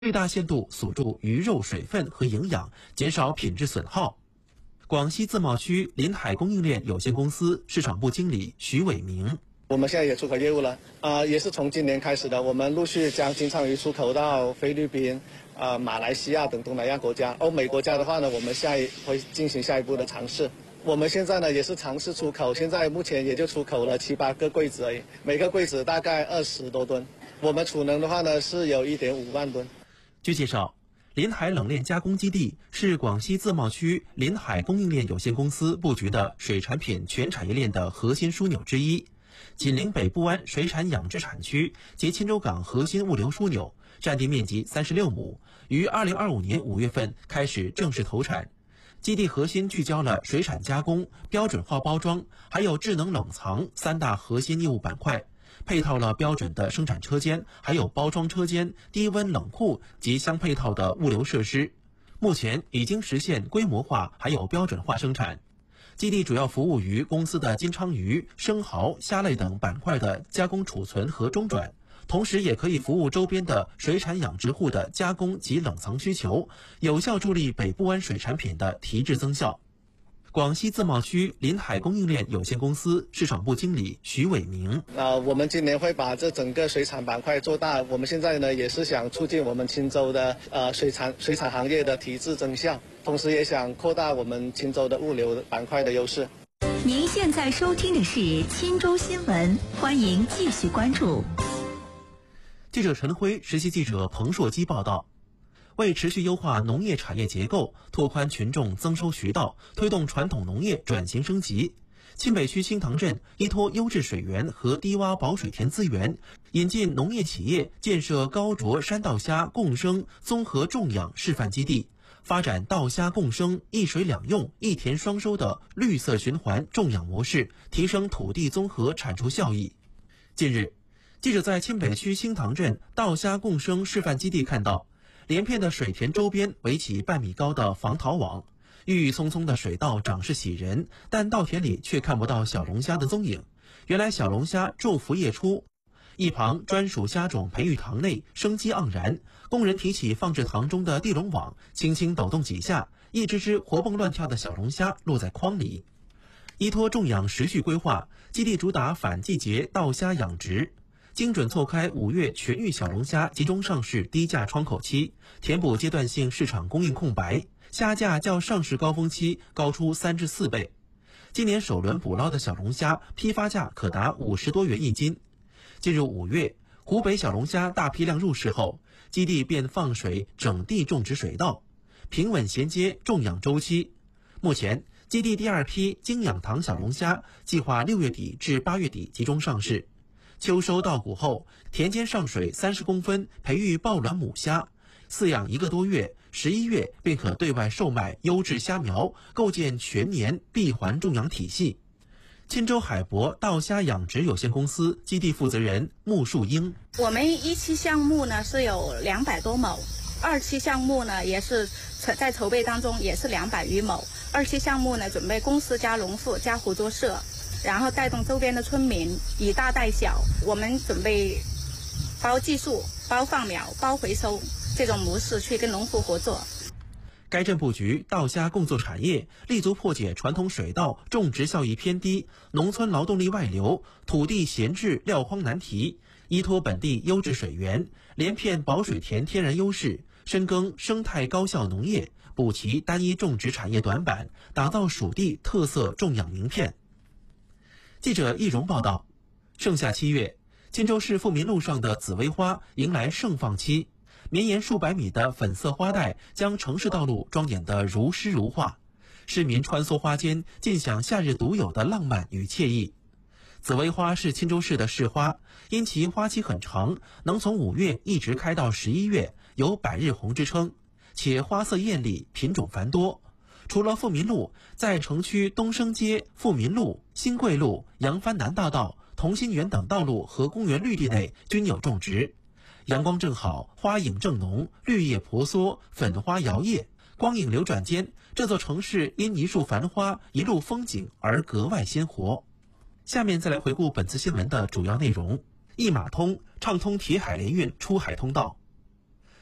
最大限度锁住鱼肉水分和营养，减少品质损耗。广西自贸区临海供应链有限公司市场部经理徐伟明： 我们现在也出口业务了，也是从今年开始的，我们陆续将金枪鱼出口到菲律宾、马来西亚等东南亚国家。欧美国家的话呢，我们会进行下一步的尝试。我们现在呢也是尝试出口，现在目前也就出口了7、8个柜子而已，每个柜子大概20多吨。我们储能的话呢是有1.5万吨。 据介绍，临海冷链加工基地是广西自贸区临海供应链有限公司布局的水产品全产业链的核心枢纽之一，紧邻北部湾水产养殖产区及钦州港核心物流枢纽，占地面积36亩，于2025年5月份开始正式投产。基地核心聚焦了水产加工、标准化包装，还有智能冷藏3大核心业务板块，配套了标准的生产车间，还有包装车间、低温冷库及相配套的物流设施。目前已经实现规模化还有标准化生产。基地主要服务于公司的金鲳鱼、生蚝、虾类等板块的加工储存和中转，同时也可以服务周边的水产养殖户的加工及冷藏需求，有效助力北部湾水产品的提质增效。广西自贸区临海供应链有限公司市场部经理徐伟明： 我们今年会把这整个水产板块做大，我们现在呢也是想促进我们钦州的水产行业的提质增效，同时也想扩大我们钦州的物流板块的优势。 您现在收听的是钦州新闻，欢迎继续关注。 记者陈辉、实习记者彭硕基报道。为持续优化农业产业结构，拓宽群众增收渠道，推动传统农业转型升级，钦北区新塘镇依托优质水源和低洼保水田资源，引进农业企业建设高浊山稻虾共生综合种养示范基地，发展稻虾共生、一水两用、一田双收的绿色循环种养模式，提升土地综合产出效益。近日，记者在钦北区新塘镇稻虾共生示范基地看到，连片的水田周边围起半米高的防逃网，郁郁葱葱的水稻长势喜人，但稻田里却看不到小龙虾的踪影。原来小龙虾昼伏夜出，一旁专属虾种培育塘内生机盎然，工人提起放置塘中的地笼网，轻轻抖动几下，一只只活蹦乱跳的小龙虾落在筐里。依托种养时序规划，基地主打反季节稻虾养殖，精准错开5月全域小龙虾集中上市低价窗口期，填补阶段性市场供应空白，虾价较上市高峰期高出3至4倍。今年首轮捕捞的小龙虾批发价可达50多元1斤。进入5月，湖北小龙虾大批量入市后，基地便放水整地种植水稻，平稳衔接种养周期。目前，基地第2批精养塘小龙虾计划6月底至8月底集中上市。秋收稻谷后，田间上水30公分，培育抱卵母虾，饲养1个多月，11月便可对外售卖优质虾苗，构建全年闭环种养体系。钦州海博稻虾养殖有限公司基地负责人穆树英： 我们1期项目呢是有200多亩，2期项目呢也是在筹备当中，也是200余亩。2期项目呢准备公司加农户加合作社，然后带动周边的村民，以大带小。我们准备包技术、包放苗、包回收这种模式去跟农户合作。 该镇布局稻虾共作产业，立足破解传统水稻种植效益偏低、农村劳动力外流、土地闲置撂荒难题，依托本地优质水源，连片保水田天然优势，深耕生态高效农业，补齐单一种植产业短板，打造属地特色种养名片。记者易荣报道，盛夏7月，钦州市富民路上的紫薇花迎来盛放期，绵延数百米的粉色花带将城市道路庄严得如诗如画，市民穿梭花间，尽享夏日独有的浪漫与惬意。紫薇花是钦州市的市花，因其花期很长，能从5月一直开到11月，有百日红之称，且花色艳丽，品种繁多。除了富民路，在城区东升街、富民路、新贵路、扬帆南大道、同心园等道路和公园绿地内均有种植。阳光正好，花影正浓，绿叶婆娑，粉花摇曳，光影流转间，这座城市因一树繁花、一路风景而格外鲜活。下面再来回顾本次新闻的主要内容。一码通畅通铁海联运出海通道。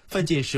范进